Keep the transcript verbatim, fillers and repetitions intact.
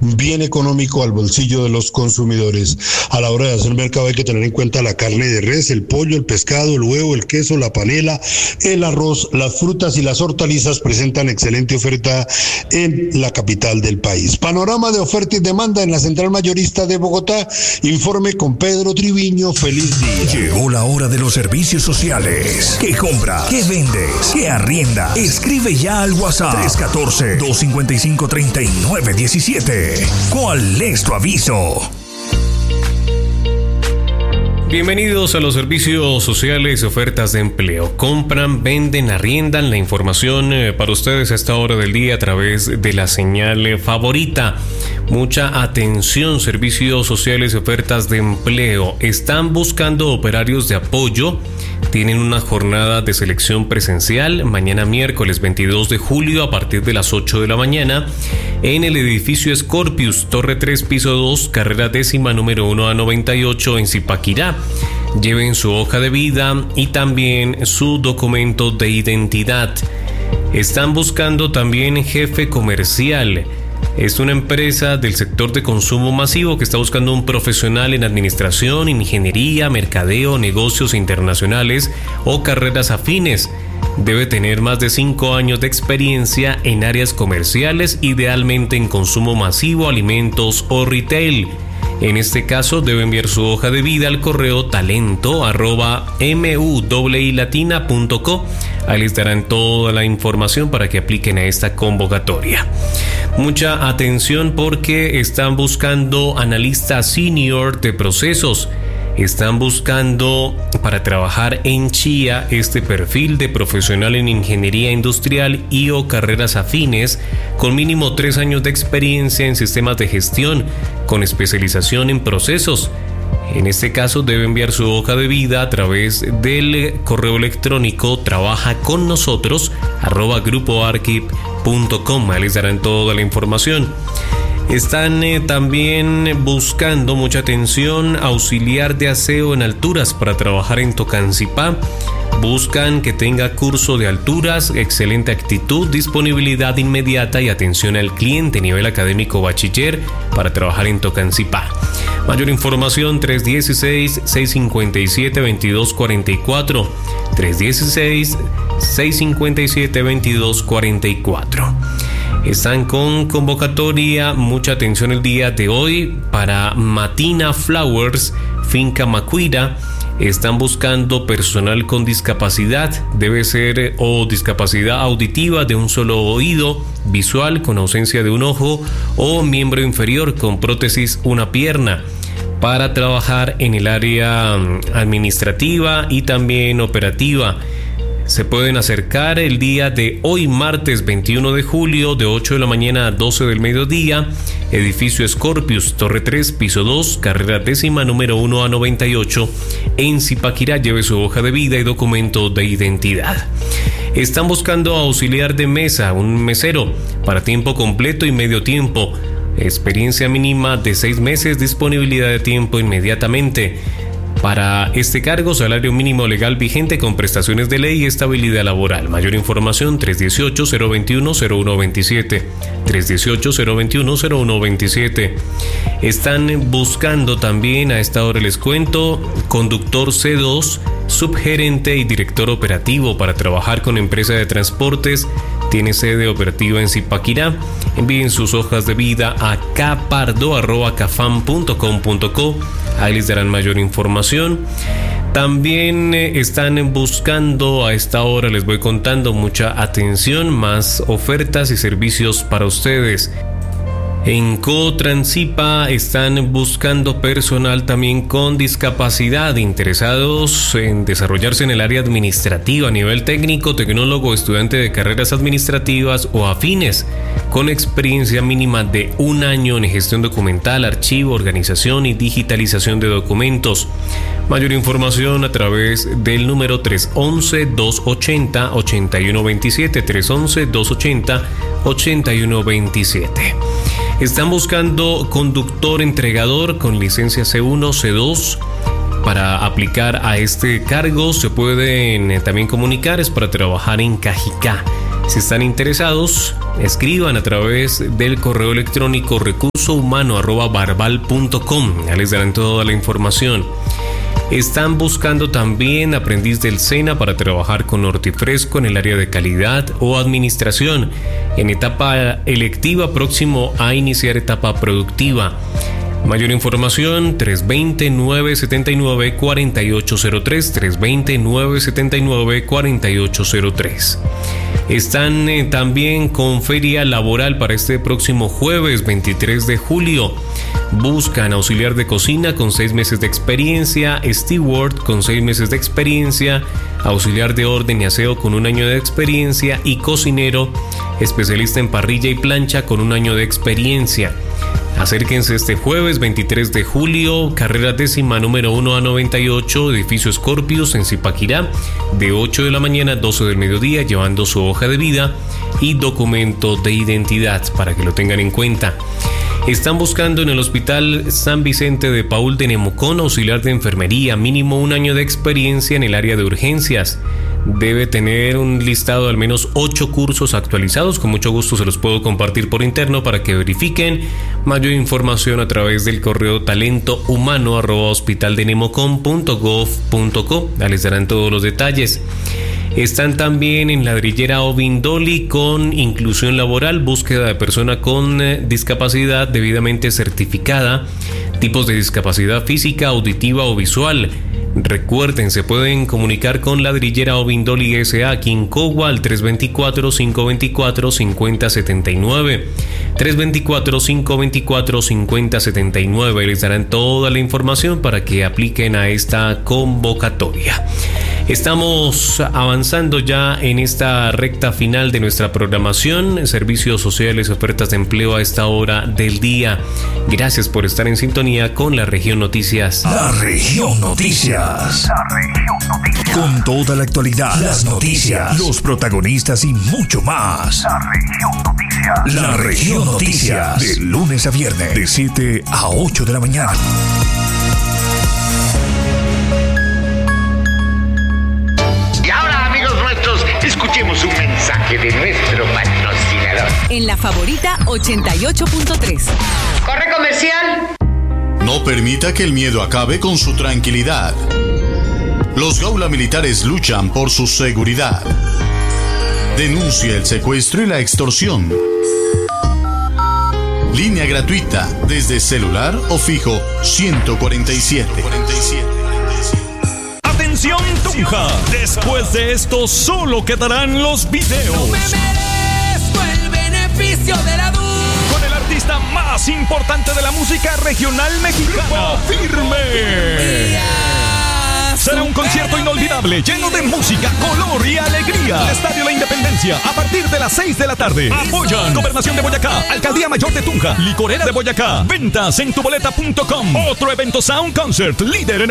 bien económico al bolsillo de los consumidores. A la hora de hacer mercado hay que tener en cuenta la carne de res, el pollo, el pescado, el huevo, el queso, la panela, el arroz, las frutas y las hortalizas presentan excelente oferta en la capital del país. Panorama de oferta y demanda en la Central Mayorista de Bogotá. Informe con Pedro Triviño. Feliz día. Llegó la hora de los servicios sociales. ¿Qué compras? ¿Qué vendes? ¿Qué arriendas? Escribe ya al WhatsApp tres uno cuatro, dos cinco cinco, tres nueve uno siete. ¿Cuál es tu aviso? Bienvenidos a los servicios sociales, ofertas de empleo. Compran, venden, arriendan. La información eh, para ustedes a esta hora del día a través de la señal favorita. Mucha atención, servicios sociales, ofertas de empleo. Están buscando operarios de apoyo. Tienen una jornada de selección presencial mañana miércoles veintidós de julio a partir de las ocho de la mañana en el edificio Scorpius, Torre tres, piso dos, carrera décima, número uno a noventa y ocho en Zipaquirá. Lleven su hoja de vida y también su documento de identidad. Están buscando también jefe comercial. Es una empresa del sector de consumo masivo que está buscando un profesional en administración, ingeniería, mercadeo, negocios internacionales o carreras afines. Debe tener más de cinco años de experiencia en áreas comerciales, idealmente en consumo masivo, alimentos o retail. En este caso debe enviar su hoja de vida al correo talento arroba muilatina punto co. Ahí les darán toda la información para que apliquen a esta convocatoria. Mucha atención porque están buscando analista senior de procesos. Están buscando para trabajar en Chía este perfil de profesional en ingeniería industrial y o carreras afines con mínimo tres años de experiencia en sistemas de gestión con especialización en procesos. En este caso debe enviar su hoja de vida a través del correo electrónico trabaja con nosotros arroba grupo arquip punto com. Ahí les darán toda la información. Están eh, también buscando, mucha atención, auxiliar de aseo en alturas para trabajar en Tocancipá. Buscan que tenga curso de alturas, excelente actitud, disponibilidad inmediata y atención al cliente, nivel académico bachiller para trabajar en Tocancipá. Mayor información tres uno seis, seis cinco siete, dos dos cuatro cuatro, tres uno seis, seis cinco siete, dos dos cuatro cuatro. Están con convocatoria, mucha atención el día de hoy para Matina Flowers, Finca Macuira. Están buscando personal con discapacidad, debe ser o discapacidad auditiva de un solo oído, visual con ausencia de un ojo o miembro inferior con prótesis una pierna, para trabajar en el área administrativa y también operativa. Se pueden acercar el día de hoy, martes veintiuno de julio, de ocho de la mañana a doce del mediodía, edificio Scorpius, Torre tres, piso dos, carrera décima, número uno a noventa y ocho, en Zipaquirá. Lleve su hoja de vida y documento de identidad. Están buscando auxiliar de mesa, un mesero, para tiempo completo y medio tiempo. Experiencia mínima de seis meses, disponibilidad de tiempo inmediatamente. Para este cargo, salario mínimo legal vigente con prestaciones de ley y estabilidad laboral. Mayor información tres uno ocho, cero dos uno, cero uno dos siete, tres uno ocho, cero dos uno, cero uno dos siete. Están buscando también, a esta hora les cuento, conductor C dos, subgerente y director operativo para trabajar con empresa de transportes. Tiene sede operativa en Zipaquirá. Envíen sus hojas de vida a capardo arroba cafam punto com punto co. Ahí les darán mayor información. También eh, están buscando, a esta hora les voy contando, mucha atención, más ofertas y servicios para ustedes. En Cotransipa están buscando personal también con discapacidad, interesados en desarrollarse en el área administrativa a nivel técnico, tecnólogo, estudiante de carreras administrativas o afines, con experiencia mínima de un año en gestión documental, archivo, organización y digitalización de documentos. Mayor información a través del número tres once, dos ochenta, ochenta y uno veintisiete, tres once, dos ochenta, ochenta y uno veintisiete. Están buscando conductor entregador con licencia C uno, C dos. Para aplicar a este cargo se pueden también comunicar, es para trabajar en Cajicá. Si están interesados, escriban a través del correo electrónico recurso humano arroba barbal punto com. Ya les darán toda la información. Están buscando también aprendiz del SENA para trabajar con Hortifresco en el área de calidad o administración. En etapa electiva, próximo a iniciar etapa productiva. Mayor información tres dos cero, nueve siete nueve, cuatro ocho cero tres, tres dos cero, nueve siete nueve, cuatro ocho cero tres. Están eh, también con feria laboral para este próximo jueves veintitrés de julio. Buscan auxiliar de cocina con seis meses de experiencia, steward con seis meses de experiencia, auxiliar de orden y aseo con un año de experiencia y cocinero, especialista en parrilla y plancha con un año de experiencia. Acérquense este jueves veintitrés de julio, carrera décima número uno A noventa y ocho, edificio Scorpius en Zipaquirá, de ocho de la mañana a doce del mediodía, llevando su hoja de vida y documento de identidad para que lo tengan en cuenta. Están buscando en el Hospital San Vicente de Paúl de Nemocón auxiliar de enfermería, mínimo un año de experiencia en el área de urgencias. Debe tener un listado de al menos ocho cursos actualizados. Con mucho gusto se los puedo compartir por interno para que verifiquen. Mayor información a través del correo talento humano arroba hospitaldenemocon punto gov punto co. Ya les darán todos los detalles. Están también en Ladrillera Ovindoli con inclusión laboral, búsqueda de persona con eh, discapacidad debidamente certificada, tipos de discapacidad física, auditiva o visual. Recuerden, se pueden comunicar con Ladrillera Ovindoli S A aquí en Cogua al tres dos cuatro, cinco dos cuatro, cinco cero siete nueve. tres dos cuatro, cinco dos cuatro, cinco cero siete nueve. Les darán toda la información para que apliquen a esta convocatoria. Estamos avanzando ya en esta recta final de nuestra programación. Servicios sociales, ofertas de empleo a esta hora del día. Gracias por estar en sintonía con La Región Noticias. La Región Noticias. La Región Noticias. Con toda la actualidad, las noticias, los protagonistas y mucho más. La Región Noticias. La Región Noticias. De lunes a viernes, de siete a ocho de la mañana. Escuchemos un mensaje de nuestro patrocinador. En La Favorita ochenta y ocho punto tres. ¡Corre comercial! No permita que el miedo acabe con su tranquilidad. Los Gaula Militares luchan por su seguridad. Denuncia el secuestro y la extorsión. Línea gratuita desde celular o fijo ciento cuarenta y siete. ¡Atención, Tunja! Después de esto solo quedarán los videos. No me merezco el beneficio de la duda. Con el artista más importante de la música regional mexicana, Firme. Será un concierto inolvidable, lleno de música, color y alegría. Estadio La Independencia, a partir de las seis de la tarde. Apoyan Gobernación de Boyacá, Alcaldía Mayor de Tunja, Licorera de Boyacá. Ventas en tuboleta punto com. Otro evento Sound Concert, líder en